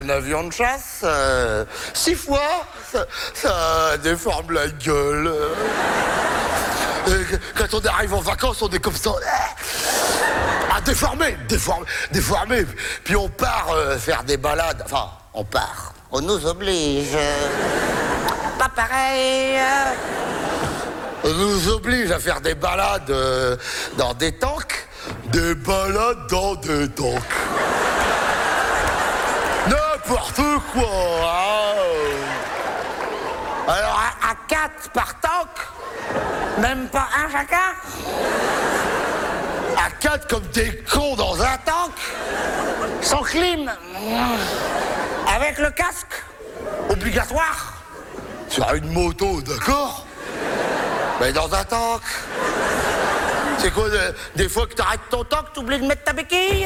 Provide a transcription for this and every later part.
Un avion de chasse, 6 fois, ça déforme la gueule. Quand on arrive en vacances, on est comme ça. Déformé. Puis on part faire des balades. Enfin, on part. On nous oblige. Pas pareil. On nous oblige à faire des balades dans des tanks. Des balades dans des tanks. N'importe quoi, hein. Alors, à 4 par tank, même pas un chacun. À 4 comme des cons dans un tank, sans clim, avec le casque, obligatoire, sur une moto, d'accord, mais dans un tank. C'est quoi, des fois que t'arrêtes ton tank, t'oublies de mettre ta béquille?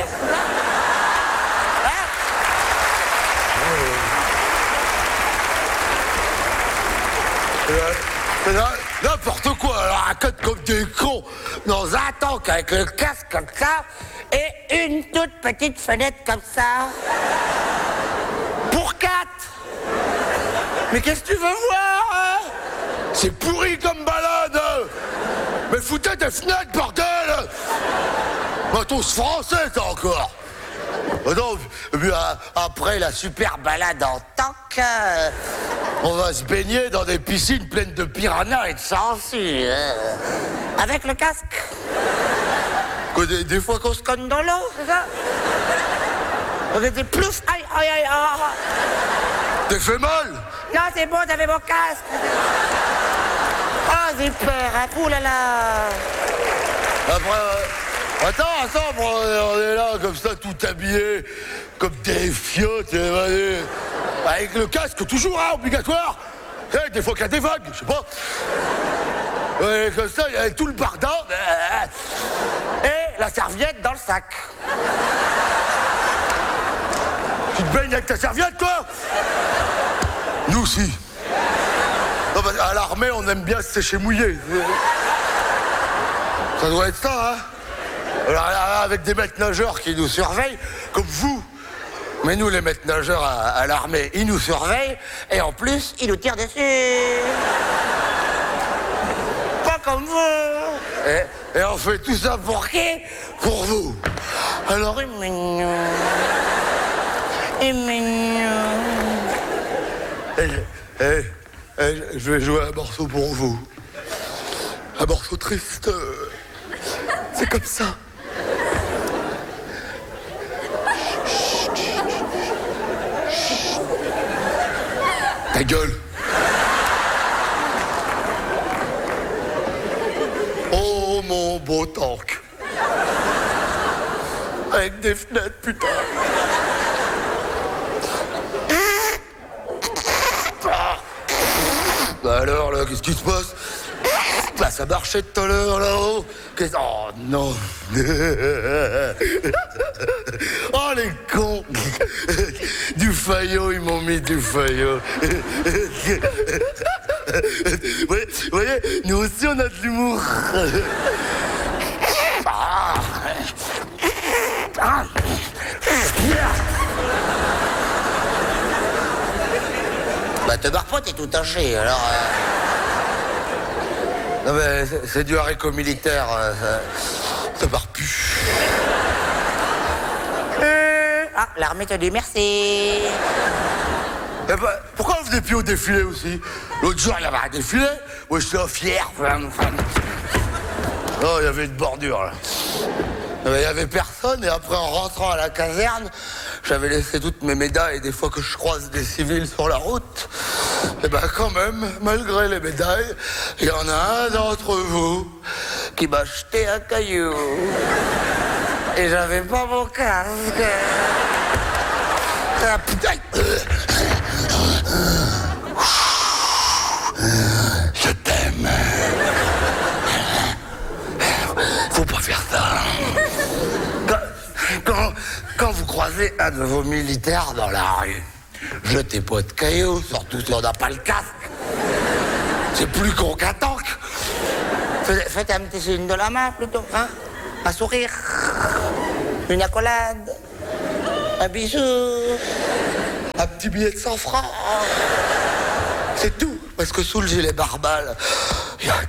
N'importe quoi, alors à 4 comme des cons, dans un tank avec le casque comme ça, et une toute petite fenêtre comme ça. Pour 4. Mais qu'est-ce que tu veux voir, hein? C'est pourri comme balade, hein. Mais foutez des fenêtres, bordel. Matos français, t'as encore. Non, et puis après la super balade en tank, on va se baigner dans des piscines pleines de piranhas et de sangsues. Avec le casque. Des fois qu'on se cogne dans l'eau, c'est ça? On était plus... Aïe. T'es fait mal? Non, c'est bon, t'avais mon casque. Ah, j'ai peur, hein. Ouh là là. Après... Attends, on est là, comme ça, tout habillé, comme des fiottes, avec le casque, toujours, hein, obligatoire. Des fois qu'il y a des vagues, je sais pas. Ouais, comme ça, il y a tout le bardin, et la serviette dans le sac. Tu te baignes avec ta serviette, toi? Nous aussi. Non, bah, à l'armée, on aime bien se sécher mouillé. Ça doit être ça, hein? Alors là, avec des maîtres nageurs qui nous surveillent, comme vous. Mais nous, les maîtres nageurs à l'armée, ils nous surveillent, et en plus, ils nous tirent dessus. Pas comme vous. Et on fait tout ça pour qui? Pour vous. Alors, il est mignon. Je vais jouer un morceau pour vous. Un morceau triste. C'est comme ça. Ta gueule. Oh mon beau tank. Avec des fenêtres, putain. Bah alors là, qu'est-ce qui se passe? Bah ça marchait tout à l'heure là-haut. Oh non. Oh les cons. Du Fayot, ils m'ont mis du Fayot. Vous voyez, nous aussi on a de l'humour. Bah te barre pas, t'es tout taché, alors... Non mais c'est du haricot militaire, ça part plus. Ah, l'armée te dit merci. Bah, pourquoi vous venez plus au défilé aussi? L'autre jour, il y avait un défilé, moi j'étais fier. Oh, il y avait une bordure là. Il y avait personne, et après en rentrant à la caserne, j'avais laissé toutes mes médailles, et des fois que je croise des civils sur la route, et ben quand même, malgré les médailles, il y en a un d'entre vous qui m'a jeté un caillou. Et j'avais pas mon casque. Ah, putain. Je t'aime. Faut pas faire ça. Quand vous croisez un de vos militaires dans la rue, jetez pas de cailloux, surtout si on n'a pas le casque. C'est plus con qu'un tank. Faites un petit signe de la main plutôt, hein? Un sourire, une accolade, un bisou. petit billet de 100 francs. C'est tout. Parce que sous le gilet barbal, il y a un